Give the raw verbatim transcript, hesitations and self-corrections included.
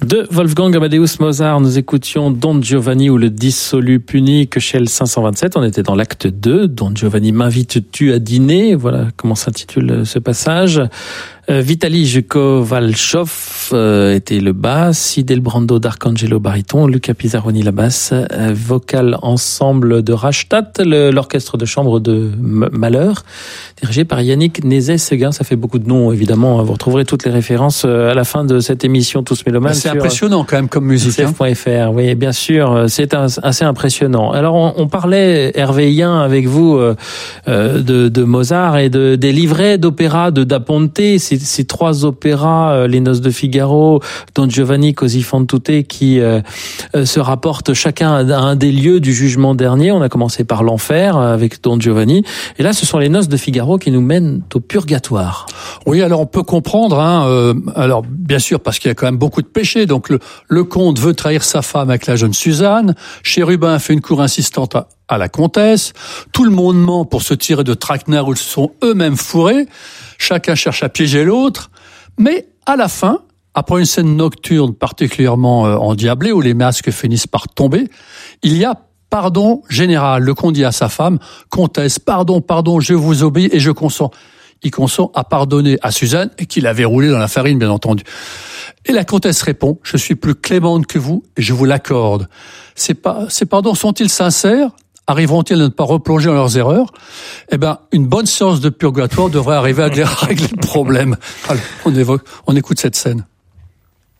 De Wolfgang Amadeus Mozart, nous écoutions Don Giovanni ou le dissolu puni que chez le cinq cent vingt-sept. On était dans l'acte deux. Don Giovanni, m'invites-tu à dîner? Voilà comment s'intitule ce passage. Euh, Vitali Kovalchov euh, était le basse, Sidel Brando d'Arcangelo baryton, Luca Pizzaroni la basse, euh, vocal ensemble de Rastatt, le, l'orchestre de chambre de M- Mahler, dirigé par Yannick Nézet-Séguin. Ça fait beaucoup de noms, évidemment. Vous retrouverez toutes les références à la fin de cette émission Tous Mélomanes. C'est impressionnant quand même comme musique. C F point F R, oui, bien sûr, c'est un, assez impressionnant. Alors, on, on parlait, Hervé Yen, avec vous, euh, de, de Mozart et de, des livrets d'opéra de Da Ponte, ces, ces trois opéras, Les Noces de Figaro, Don Giovanni, Così fan tutte, qui euh, se rapportent chacun à un des lieux du jugement dernier. On a commencé par l'enfer avec Don Giovanni, et là, ce sont les Noces de Figaro qui nous mènent au purgatoire. Oui, alors on peut comprendre, hein, euh, alors bien sûr, parce qu'il y a quand même beaucoup de péchés, donc le, le comte veut trahir sa femme avec la jeune Suzanne, Chérubin fait une cour insistante à, à la comtesse, tout le monde ment pour se tirer de traquenards où ils sont eux-mêmes fourrés, chacun cherche à piéger l'autre, mais à la fin, après une scène nocturne particulièrement euh, endiablée, où les masques finissent par tomber, il y a pardon général. Le comte dit à sa femme, comtesse, pardon, pardon, je vous obéis et je consens. Il consent à pardonner à Suzanne, et qu'il avait roulé dans la farine, bien entendu. Et la comtesse répond, je suis plus clémente que vous, et je vous l'accorde. Ces, pas, ces pardons sont-ils sincères? Arriveront-ils à ne pas replonger dans leurs erreurs? Eh ben, une bonne séance de purgatoire devrait arriver à régler le problème. Alors, on évoque, on écoute cette scène.